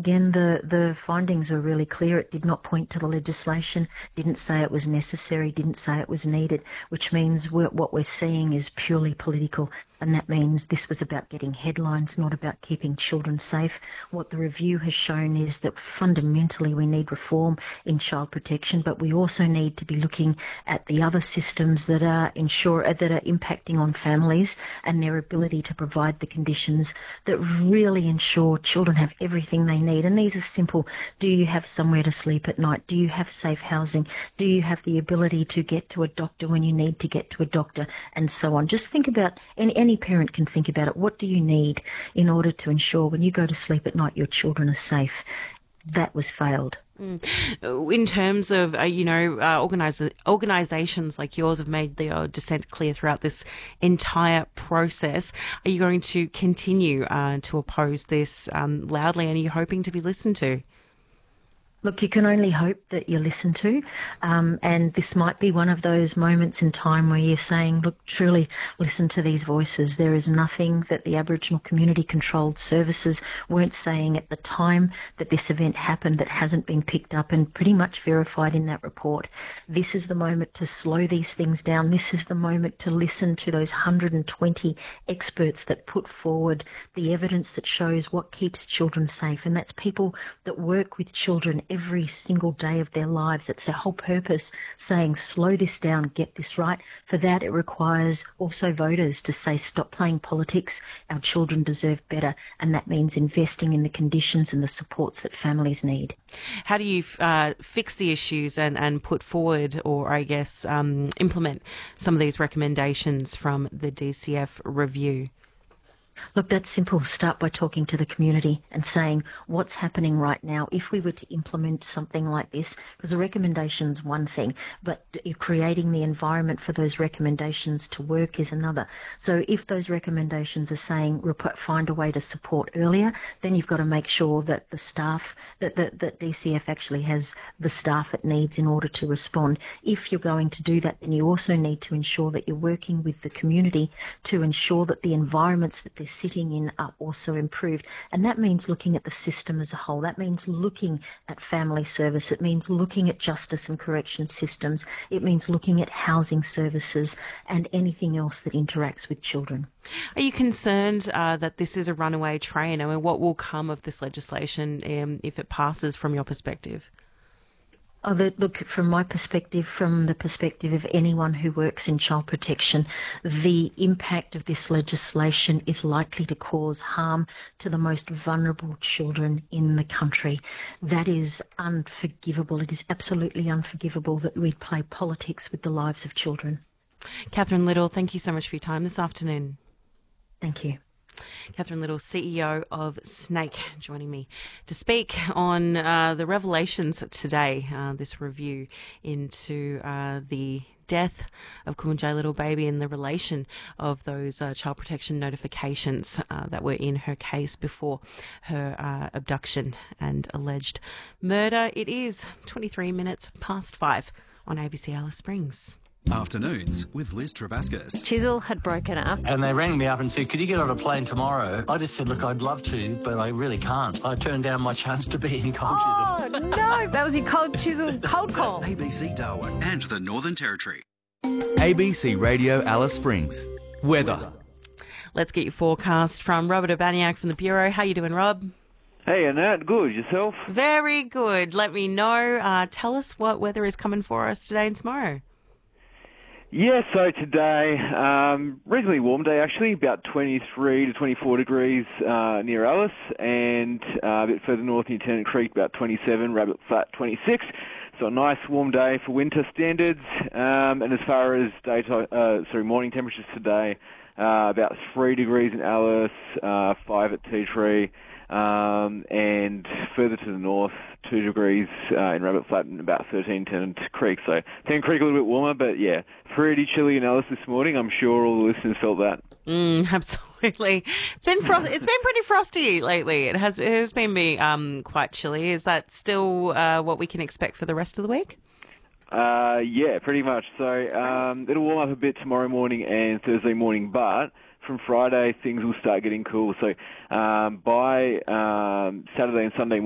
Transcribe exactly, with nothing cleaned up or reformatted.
Again, the, the findings are really clear. It did not point to the legislation, didn't say it was necessary, didn't say it was needed, which means we're, what we're seeing is purely political. And that means this was about getting headlines, not about keeping children safe. What the review has shown is that fundamentally we need reform in child protection, but we also need to be looking at the other systems that are ensure that are impacting on families and their ability to provide the conditions that really ensure children have everything they need. And these are simple. Do you have somewhere to sleep at night? Do you have safe housing? Do you have the ability to get to a doctor when you need to get to a doctor? And so on. Just think about, any, any parent can think about it. What do you need in order to ensure when you go to sleep at night your children are safe? That was failed. Mm. In terms of, uh, you know, uh, organisa- organisations like yours have made their uh, dissent clear throughout this entire process. Are you going to continue uh, to oppose this um, loudly, and are you hoping to be listened to? Look, you can only hope that you're listened to, um, and this might be one of those moments in time where you're saying, look, truly listen to these voices. There is nothing that the Aboriginal Community Controlled Services weren't saying at the time that this event happened that hasn't been picked up and pretty much verified in that report. This is the moment to slow these things down. This is the moment to listen to those one hundred twenty experts that put forward the evidence that shows what keeps children safe, and that's people that work with children every single day of their lives. It's their whole purpose, saying slow this down, get this right. For that, it requires also voters to say stop playing politics. Our children deserve better, and that means investing in the conditions and the supports that families need. How do you uh, fix the issues and, and put forward, or I guess um, implement some of these recommendations from the D C F review? Look, that's simple. Start by talking to the community and saying what's happening right now. If we were to implement something like this, because the recommendation's one thing, but creating the environment for those recommendations to work is another. So if those recommendations are saying find a way to support earlier, then you've got to make sure that the staff, that, that, that D C F actually has the staff it needs in order to respond. If you're going to do that, then you also need to ensure that you're working with the community to ensure that the environments that they're sitting in are also improved. And that means looking at the system as a whole. That means looking at family service. It means looking at justice and correction systems. It means looking at housing services and anything else that interacts with children. Are you concerned uh, that this is a runaway train? I mean, what will come of this legislation um, if it passes from your perspective? Oh, the, look, from my perspective, from the perspective of anyone who works in child protection, the impact of this legislation is likely to cause harm to the most vulnerable children in the country. That is unforgivable. It is absolutely unforgivable that we play politics with the lives of children. Catherine Little, thank you so much for your time this afternoon. Thank you. Catherine Little, C E O of Snake, joining me to speak on uh, the revelations today, uh, this review into uh, the death of Kumanjay Little Baby and the relation of those uh, child protection notifications uh, that were in her case before her uh, abduction and alleged murder. It is twenty-three minutes past five on A B C Alice Springs. Afternoons with Liz Travascus. Chisel had broken up. And they rang me up and said, could you get on a plane tomorrow? I just said, look, I'd love to, but I really can't. I turned down my chance to be in Cold Oh, Chisel. no. That was your Cold Chisel cold call. A B C Darwin and the Northern Territory. A B C Radio Alice Springs. Weather. Let's get your forecast from Robert Urbaniak from the Bureau. How you doing, Rob? Hey, Annette. Good. Yourself? Very good. Let me know. Uh, tell us what weather is coming for us today and tomorrow. Yeah, so today, um, reasonably warm day actually, about twenty-three to twenty-four degrees uh, near Alice, and uh, a bit further north near Tennant Creek, about twenty-seven, Rabbit Flat twenty-six. So a nice warm day for winter standards. Um, and as far as daytime, uh, sorry, morning temperatures today, uh, about three degrees in Alice, uh, five at Tea Tree, um, and further to the north, two degrees uh, in Rabbit Flat and about thirteen Tennant Creek. So Tennant Creek a little bit warmer, but yeah, pretty chilly in Alice this morning. I'm sure all the listeners felt that. Mm, absolutely. It's been fro- it's been pretty frosty lately. It has it has been me um quite chilly. Is that still uh, what we can expect for the rest of the week? Uh, yeah, pretty much. So um, it'll warm up a bit tomorrow morning and Thursday morning, but from Friday things will start getting cool. So um, by um, Saturday and Sunday morning,